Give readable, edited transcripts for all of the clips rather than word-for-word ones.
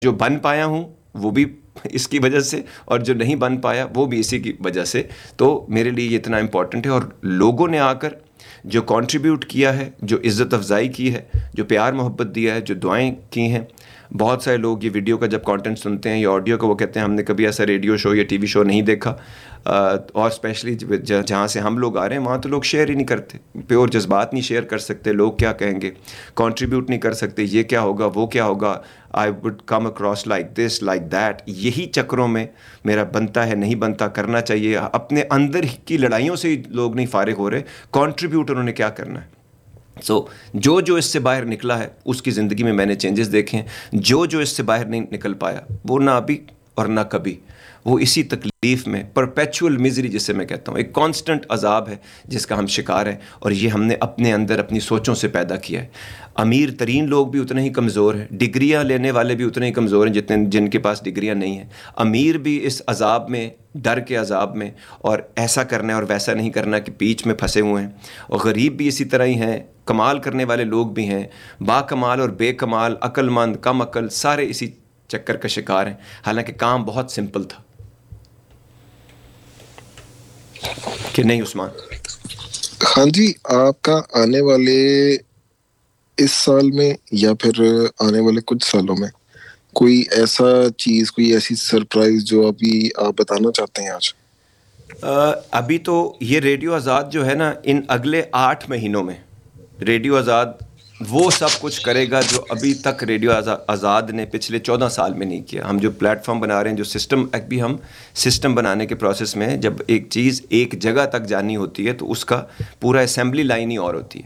جو بن پایا ہوں وہ بھی اس کی وجہ سے، اور جو نہیں بن پایا وہ بھی اسی کی وجہ سے. تو میرے لیے یہ اتنا امپورٹنٹ ہے. اور لوگوں نے آ کر جو کنٹریبیوٹ کیا ہے، جو عزت افزائی کی ہے، جو پیار محبت دیا ہے، جو دعائیں کی ہیں. بہت سارے لوگ یہ ویڈیو کا جب کانٹینٹ سنتے ہیں یا آڈیو کا، وہ کہتے ہیں ہم نے کبھی ایسا ریڈیو شو یا ٹی وی شو نہیں دیکھا. اور اسپیشلی جہاں سے ہم لوگ آ رہے ہیں وہاں تو لوگ شیئر ہی نہیں کرتے، پیور جذبات نہیں شیئر کر سکتے. لوگ کیا کہیں گے، کنٹریبیوٹ نہیں کر سکتے، یہ کیا ہوگا وہ کیا ہوگا، I would come across like this like that. یہی چکروں میں میرا بنتا ہے نہیں بنتا، کرنا چاہیے. اپنے اندر کی لڑائیوں سے ہی لوگ نہیں فارغ ہو رہے، کنٹریبیوٹ انہوں نے کیا کرنا ہے. جو اس سے باہر نکلا ہے اس کی زندگی میں نے چینجز دیکھے ہیں. جو اس سے باہر نہیں نکل پایا وہ نہ ابھی اور نہ کبھی، وہ اسی تکلیف میں پرپیچول میزری جسے میں کہتا ہوں، ایک کانسٹنٹ عذاب ہے جس کا ہم شکار ہیں. اور یہ ہم نے اپنے اندر اپنی سوچوں سے پیدا کیا ہے. امیر ترین لوگ بھی اتنے ہی کمزور ہیں، ڈگریاں لینے والے بھی اتنے ہی کمزور ہیں جتنے جن کے پاس ڈگریاں نہیں ہیں. امیر بھی اس عذاب میں، ڈر کے عذاب میں، اور ایسا کرنا ہے اور ویسا نہیں کرنا کہ بیچ میں پھنسے ہوئے ہیں. اور غریب بھی اسی طرح ہی ہیں، کمال کرنے والے لوگ بھی ہیں، با کمال اور بے کمال، عقل مند کم عقل، سارے اسی چکر کا شکار ہیں. حالانکہ کام بہت سمپل تھا کہ نہیں عثمان؟ ہاں جی، آپ کا آنے والے اس سال میں یا پھر آنے والے کچھ سالوں میں کوئی ایسا چیز، کوئی ایسی سرپرائز جو ابھی آپ بتانا چاہتے ہیں آج؟ ابھی تو یہ ریڈیو آزاد جو ہے نا، ان اگلے 8 مہینوں میں ریڈیو آزاد وہ سب کچھ کرے گا جو ابھی تک ریڈیو آزاد نے پچھلے 14 سال میں نہیں کیا. ہم جو پلیٹ فارم بنا رہے ہیں، جو سسٹم، ابھی ہم سسٹم بنانے کے پروسیس میں ہیں. جب ایک چیز ایک جگہ تک جانی ہوتی ہے تو اس کا پورا اسمبلی لائن ہی اور ہوتی ہے.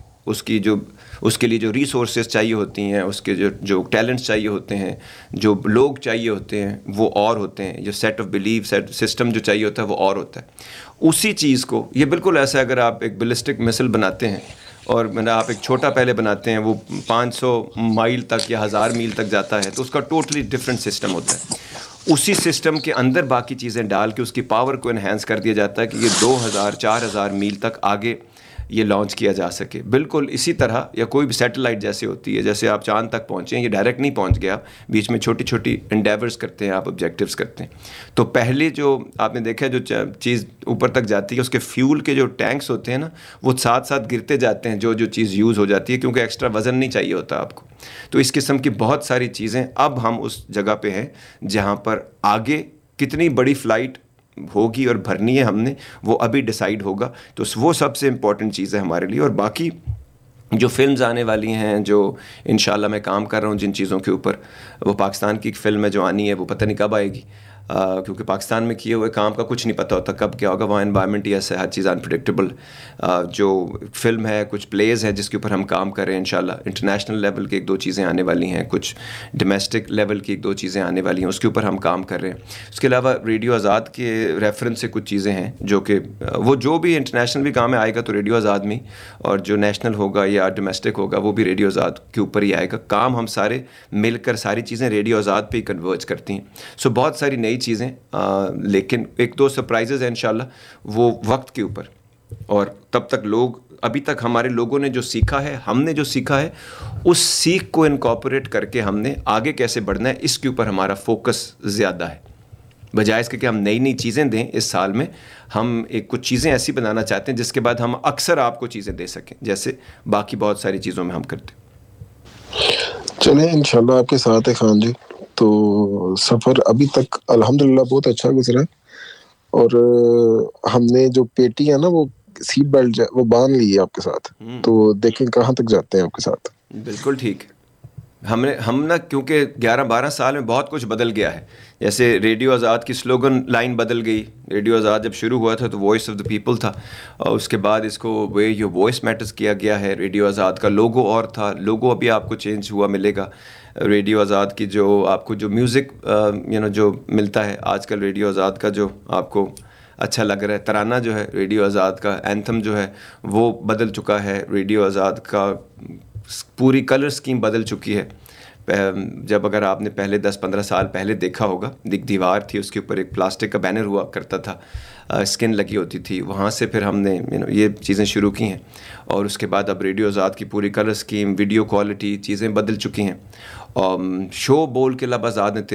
اس کے لیے جو ریسورسز چاہیے ہوتی ہیں، اس کے جو ٹیلنٹس چاہیے ہوتے ہیں، جو لوگ چاہیے ہوتے ہیں وہ اور ہوتے ہیں. جو سیٹ آف بلیف سسٹم جو چاہیے ہوتا ہے وہ اور ہوتا ہے. اسی چیز کو، یہ بالکل ایسا ہے اگر آپ ایک بیلسٹک مسل بناتے ہیں اور آپ ایک چھوٹا پہلے بناتے ہیں، وہ 500 مائل تک یا 1000 میل تک جاتا ہے، تو اس کا ٹوٹلی ڈفرینٹ سسٹم ہوتا ہے. اسی سسٹم کے اندر باقی چیزیں ڈال کے اس کی پاور کو انہینس کر دیا جاتا ہے کہ یہ 2000 4000 میل تک آگے یہ لانچ کیا جا سکے. بالکل اسی طرح، یا کوئی بھی سیٹلائٹ جیسے ہوتی ہے، جیسے آپ چاند تک پہنچے ہیں، یہ ڈائریکٹ نہیں پہنچ گیا، بیچ میں چھوٹی چھوٹی انڈیورز کرتے ہیں آپ، آبجیکٹیوز کرتے ہیں. تو پہلے جو آپ نے دیکھا ہے، جو چیز اوپر تک جاتی ہے اس کے فیول کے جو ٹینکس ہوتے ہیں نا، وہ ساتھ ساتھ گرتے جاتے ہیں جو چیز یوز ہو جاتی ہے، کیونکہ ایکسٹرا وزن نہیں چاہیے ہوتا آپ کو. تو اس قسم کی بہت ساری چیزیں اب ہم اس جگہ پہ ہیں جہاں پر آگے کتنی بڑی فلائٹ ہوگی اور بھرنی ہے ہم نے، وہ ابھی ڈیسائیڈ ہوگا. تو وہ سب سے امپورٹنٹ چیز ہے ہمارے لیے. اور باقی جو فلمز آنے والی ہیں، جو انشاءاللہ میں کام کر رہا ہوں جن چیزوں کے اوپر، وہ پاکستان کی ایک فلم ہے جو آنی ہے، وہ پتہ نہیں کب آئے گی، کیونکہ پاکستان میں کیے ہوئے کام کا کچھ نہیں پتہ ہوتا کب کیا ہوگا. وہاں انوائرمنٹ ہی ایسا ہے، ہر چیز انپریڈکٹیبل. جو فلم ہے، کچھ پلیز ہیں جس کے اوپر ہم کام کر رہے ہیں انشاءاللہ. انٹرنیشنل لیول کی 1-2 چیزیں آنے والی ہیں، کچھ ڈومیسٹک لیول کی 1-2 چیزیں آنے والی ہیں، اس کے اوپر ہم کام کر رہے ہیں. اس کے علاوہ ریڈیو آزاد کے ریفرنس سے کچھ چیزیں ہیں جو کہ وہ جو بھی انٹرنیشنل بھی کام آئے گا تو ریڈیو آزاد میں، اور جو نیشنل ہوگا یا ڈومیسٹک ہوگا وہ بھی ریڈیو آزاد کے اوپر ہی آئے گا. کام ہم سارے مل کر ساری چیزیں ریڈیو آزاد پہ ہی کنورج کرتی ہیں. سو بہت ساری نئی چیزیں، لیکن 1-2 سرپرائزز ہیں انشاءاللہ وہ وقت کے اوپر. اور تب تک لوگ، ابھی تک ہمارے لوگوں نے جو سیکھا ہے، ہم نے جو سیکھا ہے، اس سیکھ کو انکارپوریٹ کر کے ہم نے آگے کیسے بڑھنا ہے، اس کے اوپر ہمارا فوکس زیادہ ہے. بجائے اس کے کہ ہم نئی چیزیں دیں اس سال میں، ہم کچھ چیزیں ایسی بنانا چاہتے ہیں جس کے بعد ہم اکثر آپ کو چیزیں دے سکیں، جیسے باقی بہت ساری چیزوں میں ہم کرتے ہیں. چلیں انشاءاللہ آپ کے ساتھ ہے خان جی. تو سفر ابھی تک الحمدللہ بہت اچھا گزرا ہے، اور ہم نے جو پیٹی ہے نا، وہ سیٹ بیلٹ وہ باندھ لی ہے آپ کے ساتھ. تو دیکھیں کہاں تک جاتے ہیں آپ کے ساتھ. بالکل ٹھیک. ہم نا، کیونکہ 11-12 سال میں بہت کچھ بدل گیا ہے. جیسے ریڈیو آزاد کی سلوگن لائن بدل گئی. ریڈیو آزاد جب شروع ہوا تھا تو وائس آف دا پیپل تھا، اور اس کے بعد اس کو وے یور وائس میٹرز کیا گیا ہے. ریڈیو آزاد کا لوگو اور تھا، لوگو ابھی آپ کو چینج ہوا ملے گا. ریڈیو آزاد کی جو آپ کو جو میوزک جو ملتا ہے آج کل، ریڈیو آزاد کا جو آپ کو اچھا لگ رہا ہے ترانہ جو ہے، ریڈیو آزاد کا اینتھم جو ہے وہ بدل چکا ہے. ریڈیو آزاد کا پوری کلر سکیم بدل چکی ہے. جب اگر آپ نے پہلے 10-15 سال پہلے دیکھا ہوگا، ایک دیوار تھی، اس کے اوپر ایک پلاسٹک کا بینر ہوا کرتا تھا، اسکن لگی ہوتی تھی، وہاں سے پھر ہم نے یہ چیزیں شروع کی ہیں. اور اس کے بعد اب ریڈیو آزاد کی پوری کلر اسکیم، ویڈیو کوالٹی، چیزیں بدل چکی ہیں. شو بول کے لب آزاد نے